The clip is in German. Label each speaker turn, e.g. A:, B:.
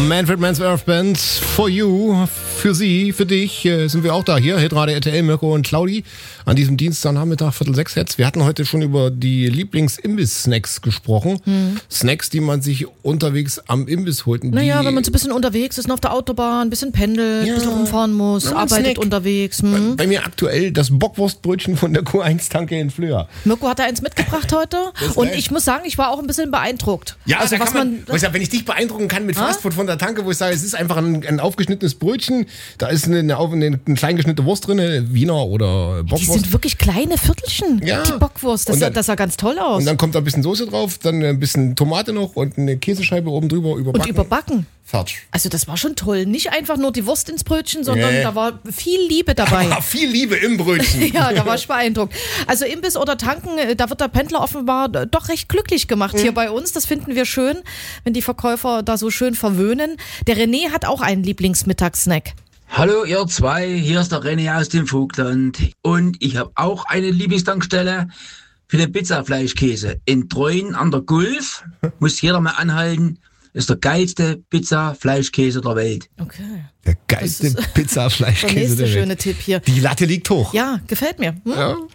A: Manfred Mann's Earth Band, for you, für Sie, für dich, sind wir auch da hier, Hitradio RTL, Mirko und Claudi, an diesem Dienstagnachmittag, 5:45 jetzt. Wir hatten heute schon über die Lieblings-Imbiss-Snacks gesprochen. Snacks, die man sich unterwegs am Imbiss holt.
B: Naja, wenn man so ein bisschen unterwegs ist, auf der Autobahn, ein bisschen pendelt, ein bisschen rumfahren muss, arbeitet unterwegs.
A: Bei mir aktuell das Bockwurstbrötchen von der Q1-Tanke in Flöhr.
B: Mirko hat da eins mitgebracht heute und ich muss sagen, ich war auch ein bisschen beeindruckt.
A: Ja,
B: also was
A: wenn ich dich beeindrucken kann mit Fastfood von der Tanke, wo ich sage, es ist einfach ein aufgeschnittenes Brötchen, da ist eine klein geschnittene Wurst drin, Wiener oder Bockwurst.
B: Die sind wirklich kleine Viertelchen, die Bockwurst, das sah ganz toll aus.
A: Und dann kommt da ein bisschen Soße drauf, dann ein bisschen Tomate noch und eine Käsescheibe oben drüber überbacken.
B: Und überbacken.
A: Fertig.
B: Also das war schon toll. Nicht einfach nur die Wurst ins Brötchen, sondern da war viel Liebe dabei.
A: Da war viel Liebe im Brötchen.
B: Ja, da war ich beeindruckt. Also Imbiss oder Tanken, da wird der Pendler offenbar doch recht glücklich gemacht hier bei uns. Das finden wir schön, wenn die Verkäufer da so schön verwöhnen. Der René hat auch einen Lieblingsmittagssnack.
C: Hallo ihr zwei, hier ist der René aus dem Vogtland. Und ich habe auch eine Lieblingstankstelle für den Pizzafleischkäse. In Treuen an der Gulf, muss jeder mal anhalten, ist der geilste Pizza-Fleischkäse der Welt.
B: Okay.
A: Der geilste Pizza-Fleischkäse der
B: nächste
A: Welt.
B: schöne Tipp hier.
A: Die Latte liegt hoch.
B: Ja, gefällt mir.
A: Ja.